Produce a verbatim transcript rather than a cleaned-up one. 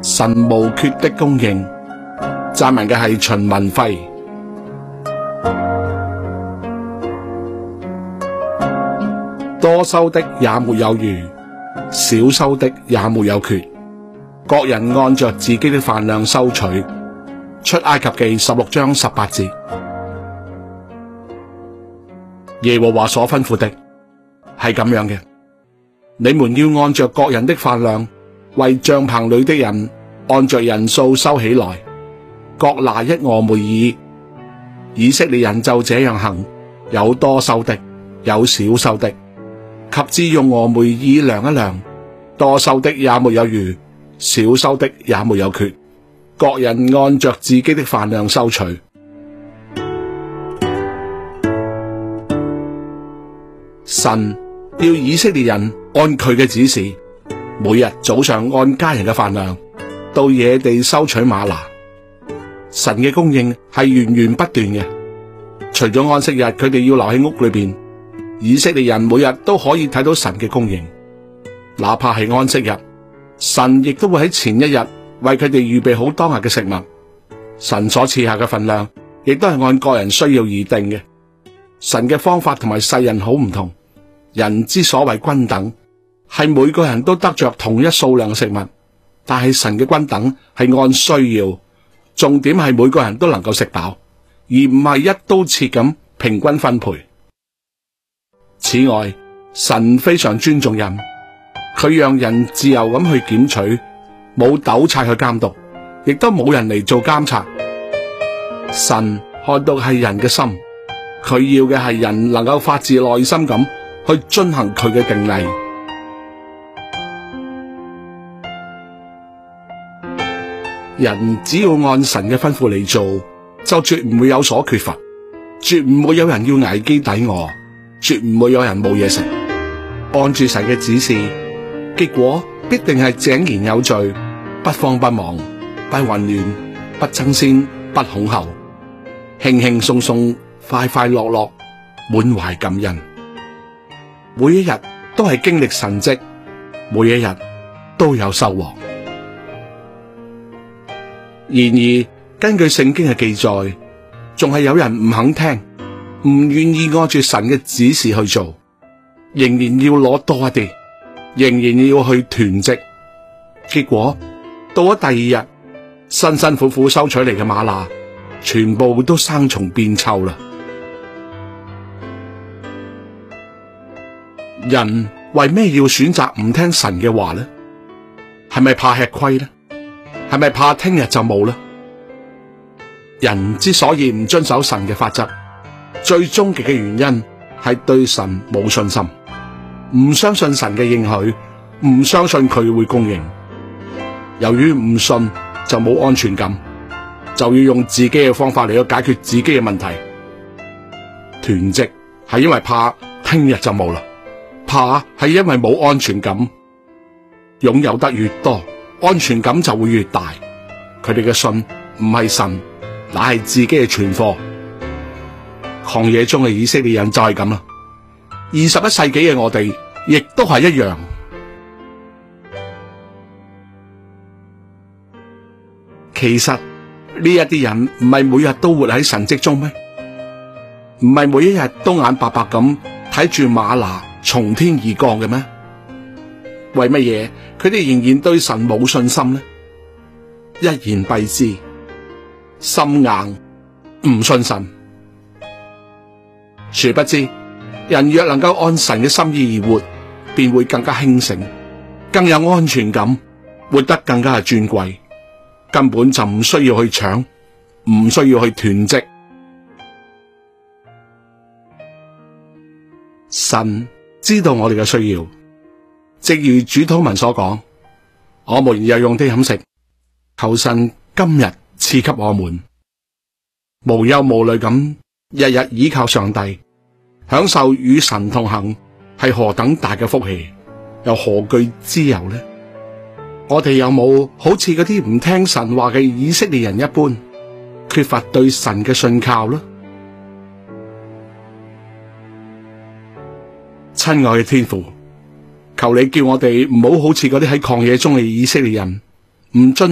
神無缺的供應。撰文嘅係秦文輝。多收的也沒有餘，少收的也沒有缺，各人按着自己的飯量收取。出埃及記十六章十八節。耶和華所吩咐的係咁樣嘅，你們要按着各人的飯量，為帳棚裏的人按着人數收起來，各拿一俄梅爾。以色列人就這樣行，有多收的，有少收的，及至用俄梅爾量一量，多收的也沒有餘，少收的也沒有缺，各人按着自己的飯量收取。神要以色列人按佢嘅指示，每日早上按家人嘅飯量到野地收取嗎哪。神嘅供應係源源不斷嘅，除咗安息日佢哋要留喺屋裏邊，以色列人每日都可以睇到神嘅供應。哪怕係安息日，神亦都會喺前一日為佢哋預備好當日嘅食物。神所賜下嘅份量亦都係按個人需要而定嘅。神嘅方法同埋世人好唔同，人之所謂均等，係每個人都得着同一數量嘅食物，但係神嘅均等係按需要，重點係每個人都能夠食飽，而唔係一刀切咁平均分配。此外，神非常尊重人，佢讓人自由咁去檢取，冇督察去監督，亦都冇人嚟做監察。神看到係人嘅心，佢要嘅係人能夠發自內心咁去遵行佢嘅定例。人只要按神嘅吩咐嚟做，就絕唔會有所缺乏，絕唔會有人要挨飢抵餓，絕唔會有人冇嘢食。按住神嘅指示，結果必定係井然有序，不慌不忙，不混亂，不爭先，不恐後，輕輕鬆鬆，快快樂樂，滿懷感恩。每一日都係經歷神蹟，每一日都有收穫。然而，根據聖經嘅記載，仲係有人唔肯聽，唔願意按住神嘅指示去做，仍然要攞多一啲，仍然要去囤積。結果到咗第二日，辛辛苦苦收取嚟嘅嗎哪，全部都生蟲變臭啦。人為咩要選擇唔聽神嘅話呢？係咪怕吃虧呢？係咪怕聽日就冇呢？人之所以唔遵守神嘅法則，最終極嘅原因係對神冇信心，唔相信神嘅應許，唔相信佢會供應。由於唔信，就冇安全感，就要用自己嘅方法嚟到解決自己嘅問題。囤積係因為怕聽日就冇啦，怕係因為冇安全感。擁有得越多，安全感就會越大。佢哋嘅信唔係神，乃係自己嘅存貨。曠野中嘅以色列人就係咁啦。二十一世紀嘅我哋亦都係一樣。其實呢一啲人唔係每日都活喺神蹟中咩？唔係每一日都眼白白咁睇住嗎哪從天而降嘅咩？為乜嘢佢哋仍然對神冇信心呢？一言蔽之，心硬，唔信神。殊不知，人若能夠按神嘅心意而活，便會更加興盛，更有安全感，活得更加係尊貴，根本就唔需要去搶，唔需要去囤積。神知道我哋嘅需要，正如主禱文所講，我們日用的飲食，求神今日賜給我們，無憂無慮咁日日倚靠上帝，享受與神同行，係何等大嘅福氣，又何懼之有呢？我哋有冇好似嗰啲唔聽神話嘅以色列人一般，缺乏對神嘅信靠呢？親愛嘅天父，求你叫我哋唔好好似嗰啲喺曠野中嘅以色列人，唔遵